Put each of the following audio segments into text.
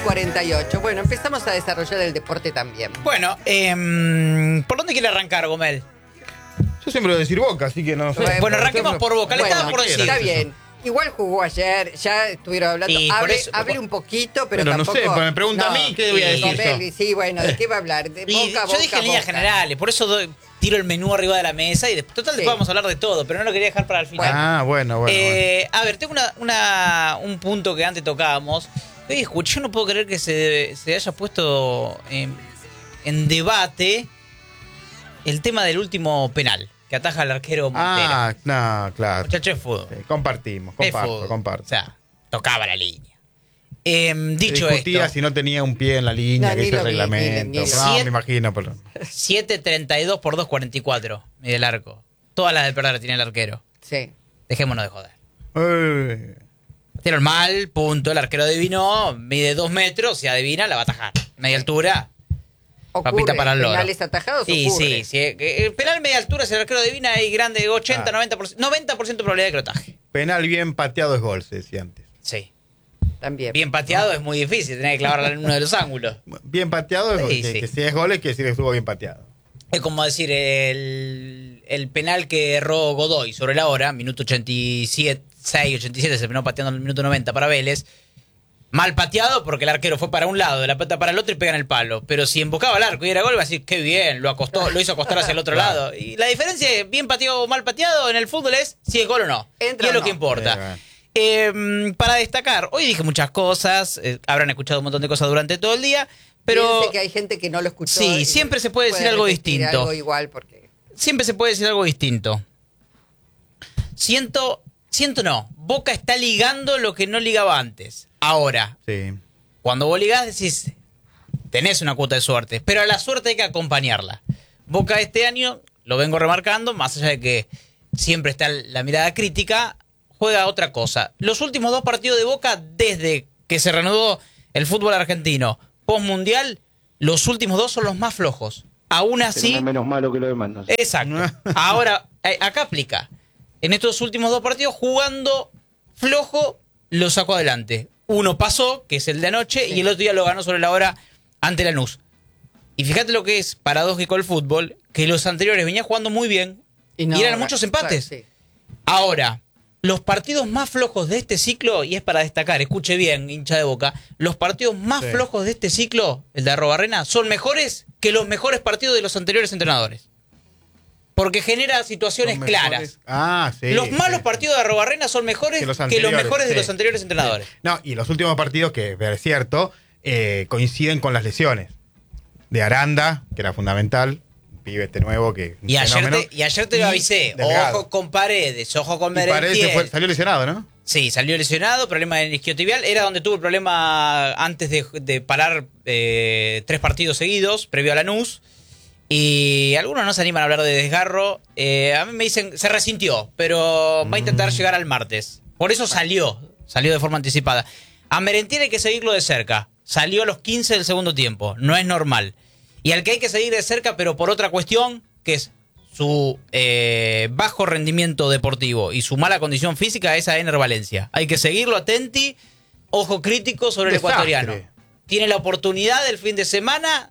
48. Bueno, empezamos a desarrollar el deporte también. Bueno, ¿por dónde quiere arrancar, Gomel? Yo siempre voy a decir Boca, así que no sé. Bueno, arranquemos por Boca. Le estaba por decir. Está bien. Igual jugó ayer, ya estuvieron hablando. Hablé un poquito, pero tampoco. No sé, me pregunta a mí, ¿qué voy a decir yo? Sí, bueno, ¿de qué va a hablar? De Boca, yo dije en líneas generales, por eso tiro el menú arriba de la mesa y después vamos a hablar de todo, pero no lo quería dejar para el final. Bueno. A ver, tengo un punto que antes tocábamos. Escuché, yo no puedo creer que se haya puesto en debate el tema del último penal que ataja al arquero Montero. No, claro. Muchachos, es fútbol. Sí, comparto. O sea, tocaba la línea. Dicho discutía esto, si no tenía un pie en la línea, que es el reglamento. Me imagino. Pero... 7.32 por 2.44 mide el arco. Todas las de perder tiene el arquero. Sí. Dejémonos de joder. Tiraron mal, punto. El arquero adivinó, mide 2 metros y adivina, la va a atajar. Media altura. Papita para el loro. Penales atajados ocurre. Sí. El penal media altura, si el arquero adivina, hay grande, 80, 90% de probabilidad de que lo ataje. Penal bien pateado es gol, se decía antes. Sí. También. Bien pateado es muy difícil, tenés que clavarla en uno de los ángulos. Bien pateado es que si es gol es que decir que estuvo bien pateado. Es como decir el penal que erró Godoy sobre la hora, minuto 87, se terminó pateando en el minuto 90 para Vélez. Mal pateado porque el arquero fue para un lado, de la pelota para el otro y pega en el palo. Pero si embocaba el arco y era gol, va a decir, qué bien, lo hizo acostar hacia el otro lado. Y la diferencia de bien pateado o mal pateado en el fútbol es si es gol o no. Entra y es o lo que importa. Para destacar, hoy dije muchas cosas, habrán escuchado un montón de cosas durante todo el día, pero... Fíjense que hay gente que no lo escuchó. Sí, siempre se puede decir algo distinto. Algo igual porque... Siempre se puede decir algo distinto. Siento no, Boca está ligando lo que no ligaba antes. Ahora, cuando vos ligás decís, tenés una cuota de suerte, pero a la suerte hay que acompañarla. Boca este año, lo vengo remarcando, más allá de que siempre está la mirada crítica, juega otra cosa. Los últimos 2 partidos de Boca, desde que se reanudó el fútbol argentino post-mundial, los últimos 2 son los más flojos. Aún así... Pero no es menos malo que lo demás. No sé. Exacto. Ahora, acá aplica. En estos últimos 2 partidos, jugando flojo, lo sacó adelante. Uno pasó, que es el de anoche, y el otro día lo ganó sobre la hora ante Lanús. Y fíjate lo que es paradójico el fútbol, que los anteriores venían jugando muy bien y eran muchos empates. Claro, sí. Ahora, los partidos más flojos de este ciclo, y es para destacar, escuche bien, hincha de Boca, los partidos más flojos de este ciclo, el de Arrobarrena, son mejores que los mejores partidos de los anteriores entrenadores. Porque genera situaciones claras. Los malos partidos de Arrobarrena son mejores que los mejores de los anteriores entrenadores. No, y los últimos partidos, que es cierto, coinciden con las lesiones. De Aranda, que era fundamental, un pibe nuevo que... Y ayer te lo avisé, ojo con Paredes, ojo con Merentiel. Paredes salió lesionado, ¿no? Sí, salió lesionado, problema en el isquiotibial. Era donde tuvo el problema antes de parar 3 partidos seguidos, previo a Lanús. Y algunos no se animan a hablar de desgarro. A mí me dicen, se resintió, pero va a intentar llegar al martes. Por eso salió de forma anticipada. A Merentiel hay que seguirlo de cerca. Salió a los 15 del segundo tiempo, no es normal. Y al que hay que seguir de cerca, pero por otra cuestión, que es su bajo rendimiento deportivo y su mala condición física, es a Ener Valencia. Hay que seguirlo atenti, ojo crítico sobre el ecuatoriano. Tiene la oportunidad el fin de semana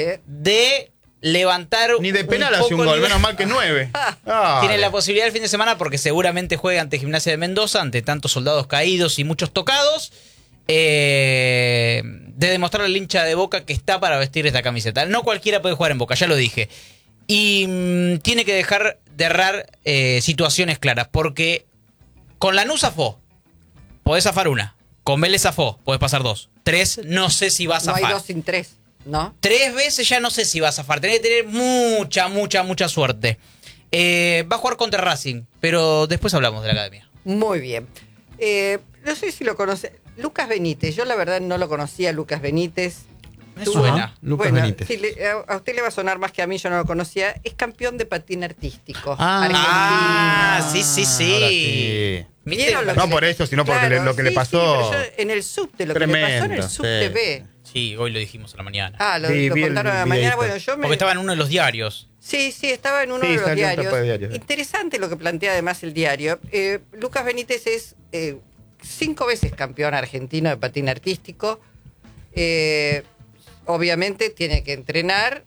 de levantar ni de penal hace un gol, menos mal que 9. Tiene la posibilidad el fin de semana porque seguramente juega ante Gimnasia de Mendoza, ante tantos soldados caídos y muchos tocados, de demostrar al hincha de Boca que está para vestir esta camiseta. No cualquiera puede jugar en Boca, ya lo dije. Y tiene que dejar de errar situaciones claras, porque con Lanús zafó, podés zafar una. Con Vélez zafó, podés pasar 2. 3, no sé si vas a zafar. No hay 2 sin 3. ¿No? 3 veces ya no sé si va a zafar. Tenés que tener mucha suerte. Va a jugar contra Racing, pero después hablamos de la academia. Muy bien. No sé si lo conoce. Lucas Benítez. Yo la verdad no lo conocía, Lucas Benítez. Me suena. Lucas Benítez. Sí, a usted le va a sonar más que a mí, yo no lo conocía. Es campeón de patín artístico. Sí. No por eso, sino porque lo que le pasó. Pero yo, en el subte, lo que le pasó en el subte B. Sí, hoy lo dijimos a la mañana. Lo contaron a la mañana. Bueno, porque estaba en uno de los diarios. Sí, estaba en uno de los diarios. Interesante lo que plantea además el diario. Lucas Benítez es 5 veces campeón argentino de patín artístico. Obviamente tiene que entrenar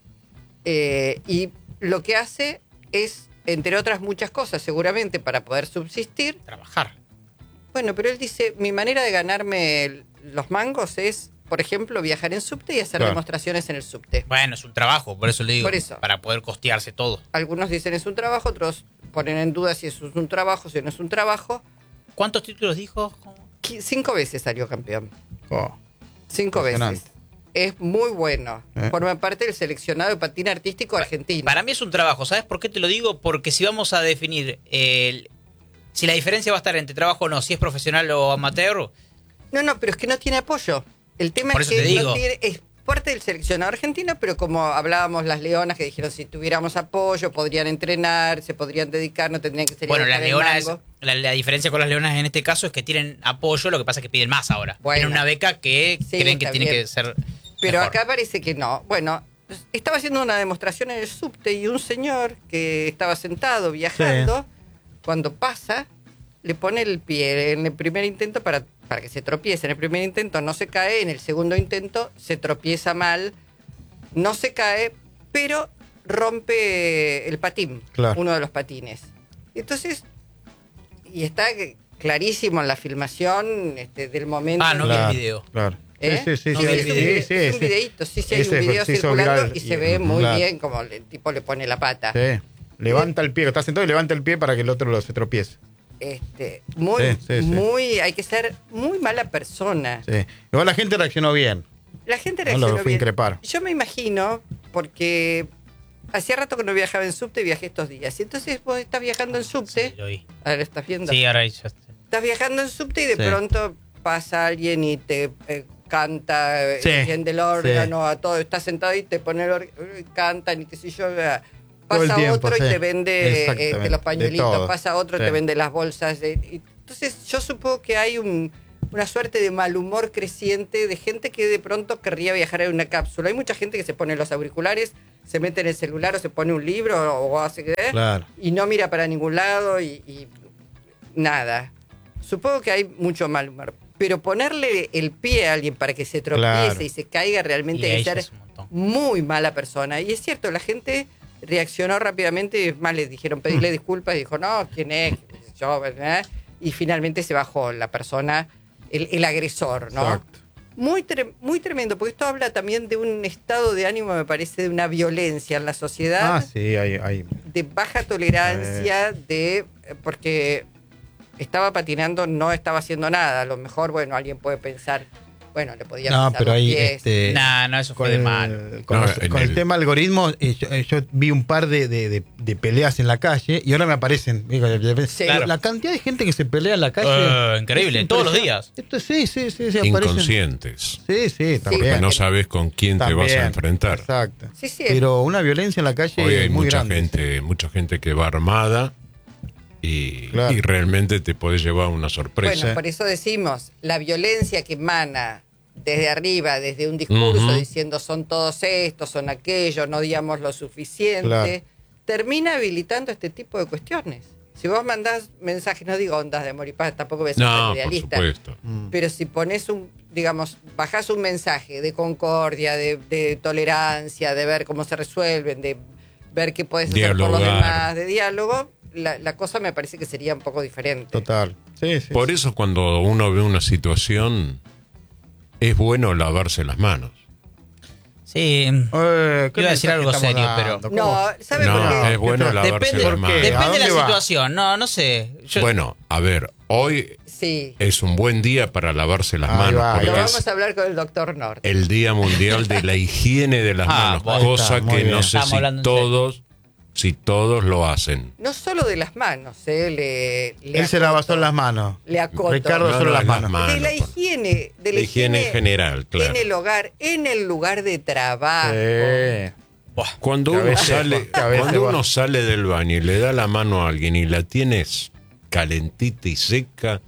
y lo que hace es, entre otras muchas cosas, seguramente para poder subsistir. Trabajar. Bueno, pero él dice, mi manera de ganarme los mangos es, por ejemplo, viajar en subte y hacer Claro. demostraciones en el subte. Bueno, es un trabajo, por eso le digo. Por eso. Para poder costearse todo. Algunos dicen es un trabajo, otros ponen en duda si eso es un trabajo, si no es un trabajo. ¿Cuántos títulos dijo? 5 veces salió campeón. Oh, 5 veces. Impresionante. Es muy bueno. Forma parte del seleccionado de patín artístico argentino. Para mí es un trabajo. ¿Sabes por qué te lo digo? Porque si vamos a definir si la diferencia va a estar entre trabajo o no, si es profesional o amateur, No, pero es que no tiene apoyo. El tema Por es eso te que digo. no tiene, es parte del seleccionado argentino, pero como hablábamos las leonas que dijeron si tuviéramos apoyo podrían entrenar, se podrían dedicar, no tendrían que ser bueno, las buscar el leonas, mango. la diferencia con las leonas en este caso es que tienen apoyo, lo que pasa es que piden más ahora. Bueno. Tienen una beca que Sí, creen que está tiene bien. que ser Pero mejor. acá parece que no. Bueno, estaba haciendo una demostración en el subte y un señor que estaba sentado viajando, cuando pasa, le pone el pie en el primer intento para que se tropiece. En el primer intento no se cae, en el segundo intento se tropieza mal, no se cae, pero rompe el patín, Claro. uno de los patines. Entonces, y está clarísimo en la filmación del momento. Ah, no vi el video. Claro. ¿Eh? Sí, No vi el es un, video. es un videíto, sí, hay Ese un video se hizo circulando viral y se ve muy claro. bien como el tipo le pone la pata. Sí. Levanta el pie, está sentado y levanta el pie para que el otro se tropiece. Muy, Sí. muy, hay que ser muy mala persona. Sí. Igual la gente reaccionó bien. La gente No reaccionó lo fue a bien. increpar. Yo me imagino, porque hacía rato que no viajaba en subte, viajé estos días. Y entonces vos estás viajando en subte, Sí, lo vi. ahora estás viendo, Sí, ahora ya. estás viajando en subte y de Sí. pronto pasa alguien y te canta, Sí, enciende el órgano, a todo, estás sentado y te pone el órgano, cantan y qué sé yo. Todo el Pasa tiempo, otro y sí. te vende Exactamente, los de pañuelitos, todo. pasa otro y Sí. te vende las bolsas. Entonces yo supongo que hay una suerte de mal humor creciente de gente que de pronto querría viajar en una cápsula. Hay mucha gente que se pone los auriculares, se mete en el celular o se pone un libro o hace que Claro. y no mira para ningún lado y nada. Supongo que hay mucho mal humor. Pero ponerle el pie a alguien para que se tropiece Claro. y se caiga realmente Y hay ahí que ya ser es un montón. muy mala persona. Y es cierto, la gente reaccionó rápidamente, es más, les dijeron pedirle disculpas, y dijo, no, ¿quién es? Yo, ¿verdad? Y finalmente se bajó la persona, el agresor, ¿no? Exacto. Muy tremendo, porque esto habla también de un estado de ánimo, me parece, de una violencia en la sociedad, Ah, sí, hay. de baja tolerancia, porque estaba patinando, no estaba haciendo nada. A lo mejor, bueno, alguien puede pensar, bueno, le podía No, pisar pero los ahí pies. No, eso fue de mal. Con, No, los- en con el el- tema algoritmo, yo vi un par de peleas en la calle y ahora me aparecen. Sí. Claro. La cantidad de gente que se pelea en la calle. Increíble, es todos los impresionante. días. Sí, aparecen. Inconscientes. Sí, también. Que no sabes con quién te vas a También, enfrentar. Exacto. Sí, Pero una violencia en la calle Hoy hay muy mucha grande. gente que va armada y, Claro. y realmente te puede llevar una sorpresa. Bueno, por eso decimos, la violencia que emana desde arriba, desde un discurso Ujú. diciendo son todos estos, son aquellos, no digamos lo suficiente, Claro. termina habilitando este tipo de cuestiones. Si vos mandás mensajes, no digo ondas de amor y paz, tampoco voy a ser tan No, por idealista, supuesto. pero si pones bajás un mensaje de concordia, de tolerancia, de ver cómo se resuelven, de ver qué puedes hacer por los Dialogar. demás, de diálogo, la cosa me parece que sería un poco diferente. Total. Sí. Por eso cuando uno ve una situación, es bueno lavarse las manos. Sí. ¿Qué Iba a decir mensaje algo estamos serio, dando? pero- No, ¿Cómo? ¿sabe por No, qué? es bueno ¿Qué? lavarse Depende, las ¿Por manos. qué? ¿A depende de la dónde va? situación. No sé. Yo- Bueno, a ver, hoy Sí. es un buen día para lavarse las Ahí manos, va, ahí porque Lo va. vamos a hablar con el doctor Norte. el Día Mundial de la Higiene de las Ah, manos, bueno, cosa está, muy que bien. no sé Estamos hablando si todos lo hacen. No solo de las manos, le Él se lavó solo las manos. Le acoto. Ricardo No, solo no, las es las manos. manos. De la pues. higiene, de La higiene en general, claro. en el hogar, en el lugar de trabajo. Sí. Buah. Cuando Que a uno veces sale, va, que a veces cuando va. uno sale del baño y le da la mano a alguien y la tienes calentita y seca,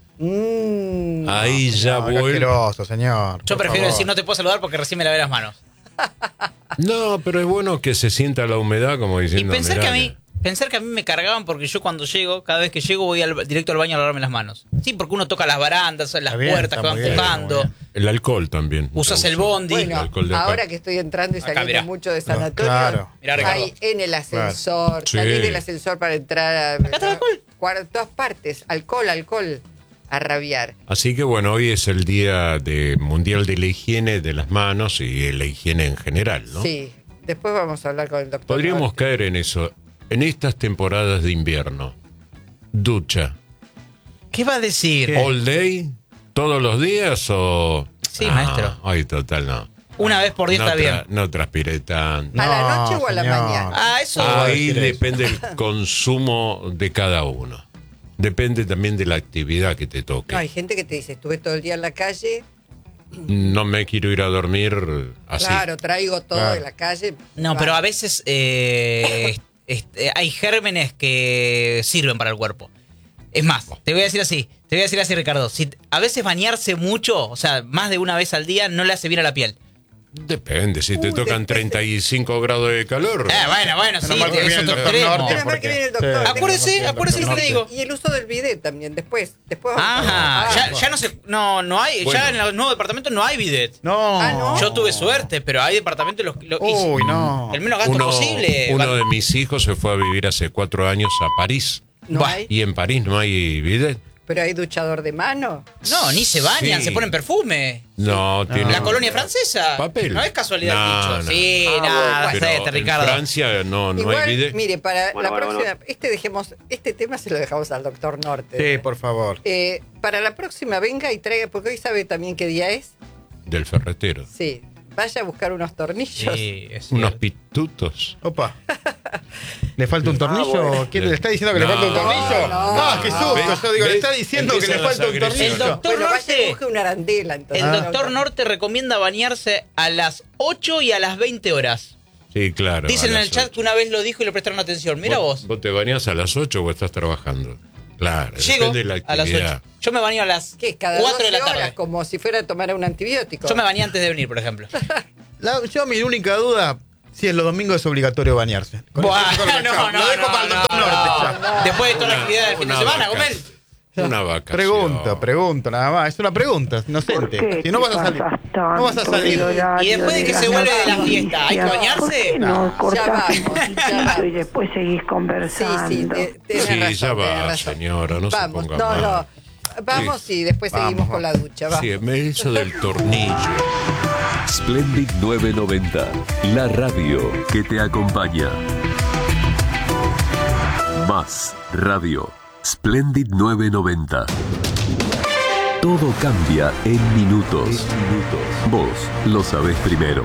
ahí ya No, qué vuelve. asqueroso, señor. Yo por prefiero favor. decir no te puedo saludar porque recién me lavé las manos. No, pero es bueno que se sienta la humedad como Y diciendo. pensar "Mirá, que a mí pensar que a mí me cargaban porque yo cuando llego, cada vez que llego voy directo al baño a lavarme las manos. Sí, porque uno toca las barandas, las puertas que van tocando. El alcohol también. Usas el bondi. Bueno, ahora que estoy entrando y saliendo mucho de sanatorio, hay en el ascensor, salir del ascensor para entrar a... Acá está el alcohol. Todas partes, alcohol, a rabiar. Así que bueno, hoy es el Día Mundial de la Higiene de las Manos y de la higiene en general, ¿no? Sí, después vamos a hablar con el doctor. Podríamos caer en eso. En estas temporadas de invierno, ducha. ¿Qué va a decir? ¿All day? ¿Todos los días o...? Sí, maestro. Ay, total, no. Una vez por día está bien. No transpiré tanto. ¿A la noche o a la mañana? Eso. Ahí depende el consumo de cada uno. Depende también de la actividad que te toque. No, hay gente que te dice, estuve todo el día en la calle. No me quiero ir a dormir así. Claro, traigo todo de la calle. No, pero a veces hay gérmenes que sirven para el cuerpo. Es más, te voy a decir así, Ricardo. A veces bañarse mucho, o sea, más de una vez al día, no le hace bien a la piel. Depende, si te tocan 35 grados de calor. Bueno, sí, es otro extremo. Menos mal que viene el doctor. Acuérdese lo que le digo. Y el uso del bidet también, después Ya no sé, no hay, ya en los nuevos departamentos no hay bidet. No. Yo tuve suerte, pero hay departamentos Uy, no. el menos gasto posible. Uno de mis hijos se fue a vivir hace 4 años a París. No hay. Y en París no hay bidet. Pero hay duchador de mano. No, ni se bañan, Sí. se ponen perfume. No, tiene La colonia francesa. papel. No es casualidad No, dicho. no. Sí, Ah, nada, Pero en Ricardo. Francia no Igual, hay bidet. mire, para la próxima, este tema se lo dejamos al doctor Norte. Sí, por favor. Para la próxima venga y traiga, porque hoy sabe también qué día es. Del ferretero. Sí, vaya a buscar unos tornillos. Sí, es Unos cierto. Opa. pitutos. ¿Le falta un tornillo? bueno. ¿Quién le está diciendo que le falta un tornillo? no, Qué susto. Yo digo, le está ¿Ves? diciendo que le Empiezan falta un las tornillo. El doctor Bueno, vaya y Norte. busque una arandela entonces. El doctor Norte recomienda bañarse a las 8 y a las 20 horas. Sí, claro. Dicen a en las el chat 8. que una vez lo dijo y le prestaron atención. Mira vos. ¿Vos te bañás a las 8 o estás trabajando? Claro, Llego depende de la a las actividad. 8. Yo me baño a las ¿Qué? Cada 4 de 12 la tarde. horas, como si fuera a tomar un antibiótico. Yo me bañé antes de venir, por ejemplo. Yo mi única duda, si en los domingos es obligatorio bañarse. Con eso Buah, saco el recado. Lo dejo para el doctor Norte ya. Después de toda la actividad del fin de semana, vaca- Gomel. Una vacación. Pregunto, nada más. Es una pregunta, inocente. Si no vas a salir. No vas a salir. Y después de que se vuelve de la fiesta, ¿hay que bañarse? No, cortás vamos, un ya poquitito vamos. y después seguís Sí, conversando. sí, tenés Sí, razón, ya tenés va, razón. señora, no Vamos, se ponga no, mal. no. Vamos y después seguimos Vamos. con la ducha. Va. Sí, me hizo del tornillo. Splendid 990, la radio que te acompaña. Más radio. Splendid 990. Todo cambia en minutos. Vos lo sabés primero.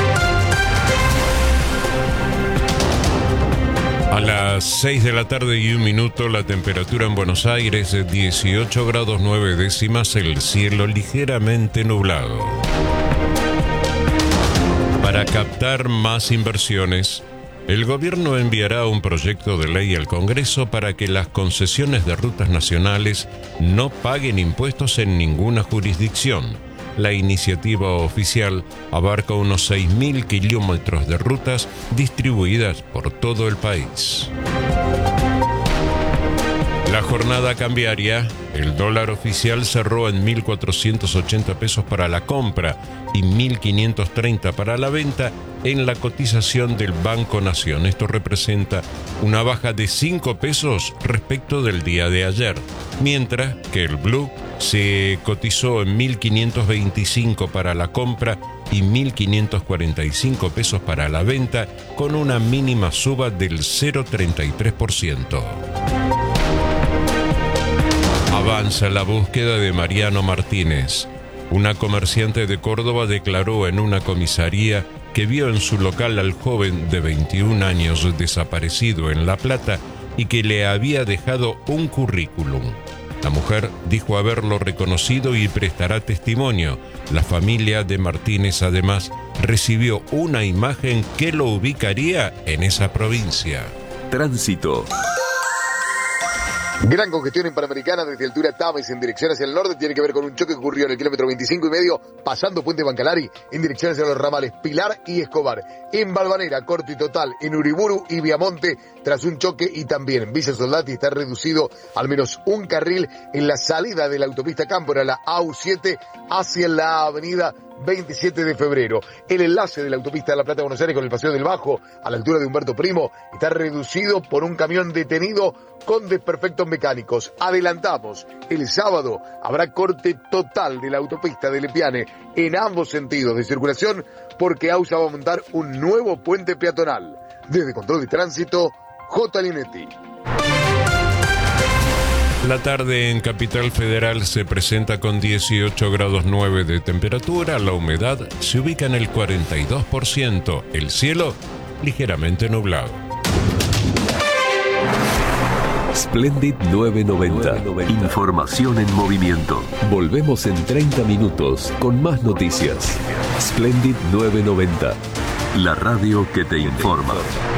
A las 6 de la tarde y 1 minuto, la temperatura en Buenos Aires es 18 grados 9 décimas, el cielo ligeramente nublado. Para captar más inversiones, el gobierno enviará un proyecto de ley al Congreso para que las concesiones de rutas nacionales no paguen impuestos en ninguna jurisdicción. La iniciativa oficial abarca unos 6.000 kilómetros de rutas distribuidas por todo el país. La jornada cambiaria, el dólar oficial cerró en 1.480 pesos para la compra y 1.530 para la venta en la cotización del Banco Nación. Esto representa una baja de 5 pesos respecto del día de ayer, mientras que el blue se cotizó en 1.525 para la compra y 1.545 pesos para la venta, con una mínima suba del 0,33%. Avanza la búsqueda de Mariano Martínez. Una comerciante de Córdoba declaró en una comisaría que vio en su local al joven de 21 años desaparecido en La Plata y que le había dejado un currículum. La mujer dijo haberlo reconocido y prestará testimonio. La familia de Martínez además recibió una imagen que lo ubicaría en esa provincia. Tránsito. Gran congestión en Panamericana desde altura Tames en dirección hacia el norte. Tiene que ver con un choque que ocurrió en el kilómetro 25,5, pasando Puente Bancalari en dirección hacia los ramales Pilar y Escobar. En Balvanera, corte total en Uriburu y Viamonte tras un choque, y también en Villa Soldati está reducido al menos un carril en la salida de la autopista Cámpora, la AU7, hacia la avenida 27 de febrero. El enlace de la autopista de La Plata a Buenos Aires con el Paseo del Bajo, a la altura de Humberto Primo, está reducido por un camión detenido con desperfectos mecánicos. Adelantamos, el sábado habrá corte total de la autopista de Lepiane en ambos sentidos de circulación porque AUSA va a montar un nuevo puente peatonal. Desde Control de Tránsito, J. Linetti. La tarde en Capital Federal se presenta con 18 grados 9 de temperatura, la humedad se ubica en el 42%, el cielo ligeramente nublado. Splendid 990. Información en movimiento. Volvemos en 30 minutos con más noticias. Splendid 990. La radio que te informa.